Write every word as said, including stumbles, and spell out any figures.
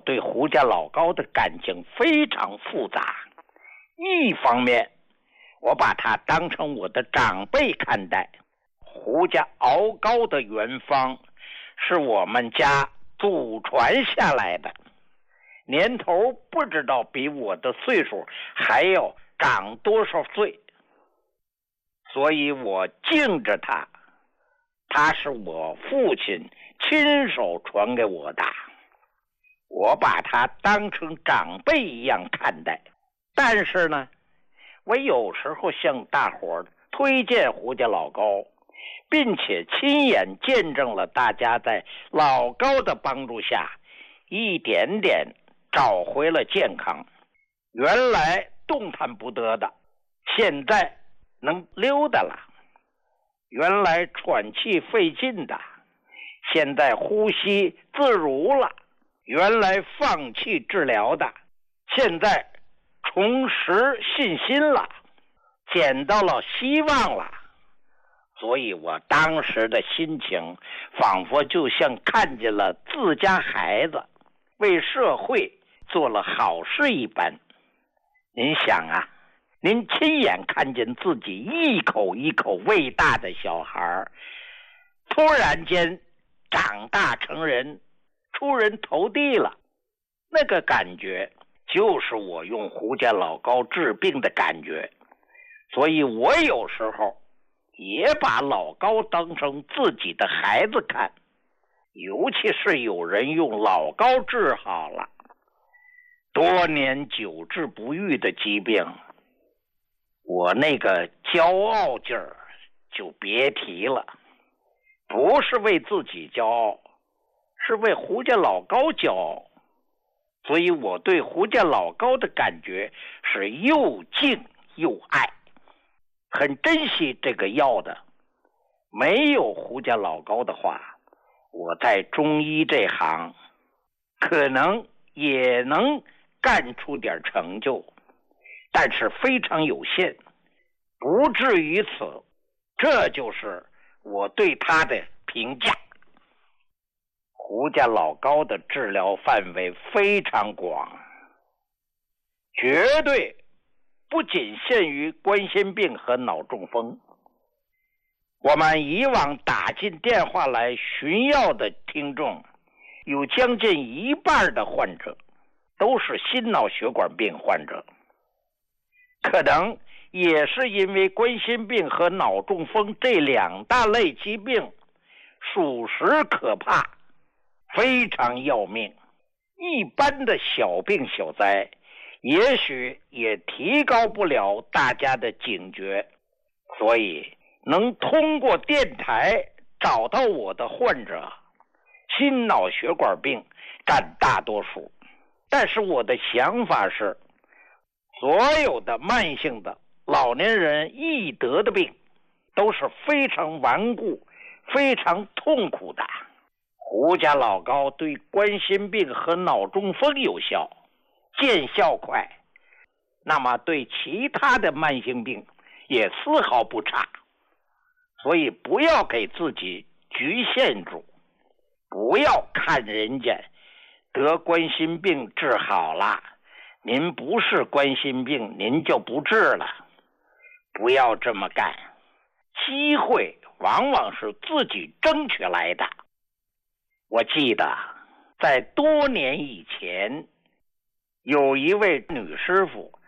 对胡家老高的感情非常复杂。一方面，我把他当成我的长辈看待。胡家熬糕的原方是我们家祖传下来的，年头不知道比我的岁数还要长多少岁，所以我敬着他。他是我父亲亲手传给我的，我把他当成长辈一样看待。但是呢，我有时候向大伙推荐胡家老高，并且亲眼见证了大家在老高的帮助下一点点找回了健康。原来动弹不得的，现在能溜达了；原来喘气费劲的，现在呼吸自如了；原来放弃治疗的，现在重拾信心了，捡到了希望了。所以我当时的心情仿佛就像看见了自家孩子为社会做了好事一般。您想啊，您亲眼看见自己一口一口喂大的小孩突然间长大成人，出人头地了，那个感觉就是我用胡家老高治病的感觉。所以我有时候也把老高当成自己的孩子看，尤其是有人用老高治好了多年久治不愈的疾病，我那个骄傲劲儿就别提了。不是为自己骄傲，是为胡家老高骄傲。所以我对胡家老高的感觉是又敬又爱，很珍惜这个药的。没有胡家老高的话，我在中医这行可能也能干出点成就，但是非常有限，不至于此。这就是我对他的评价。胡家老高的治疗范围非常广，绝对不仅限于冠心病和脑中风。我们以往打进电话来寻药的听众，有将近一半的患者都是心脑血管病患者。可能也是因为冠心病和脑中风这两大类疾病属实可怕，非常要命。一般的小病小灾也许也提高不了大家的警觉，所以能通过电台找到我的患者，心脑血管病占大多数。但是我的想法是，所有的慢性的老年人易得的病都是非常顽固非常痛苦的。胡家老高对冠心病和脑中风有效，见效快，那么对其他的慢性病也丝毫不差。所以不要给自己局限住，不要看人家得冠心病治好了，您不是冠心病您就不治了，不要这么干。机会往往是自己争取来的。我记得在多年以前，有一位女师傅